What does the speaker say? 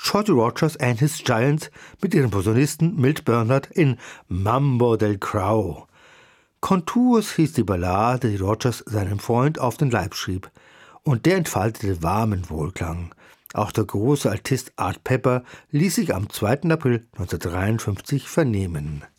Shorty Rogers and His Giants mit ihrem Posaunisten Milt Bernard in Mambo del Crow. Contours hieß die Ballade, die Rogers seinem Freund auf den Leib schrieb. Und der entfaltete warmen Wohlklang. Auch der große Altist Art Pepper ließ sich am 2. April 1953 vernehmen.